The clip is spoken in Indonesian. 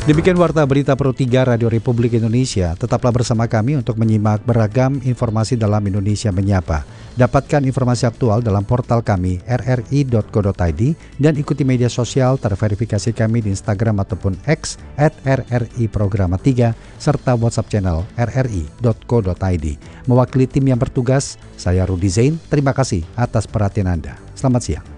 Demikian Warta Berita Pro 3 Radio Republik Indonesia. Tetaplah bersama kami untuk menyimak beragam informasi dalam Indonesia Menyapa. Dapatkan informasi aktual dalam portal kami rri.co.id dan ikuti media sosial terverifikasi kami di Instagram ataupun X @RRI-Programa3 serta WhatsApp channel rri.co.id. Mewakili tim yang bertugas, saya Rudi Zain. Terima kasih atas perhatian Anda. Selamat siang.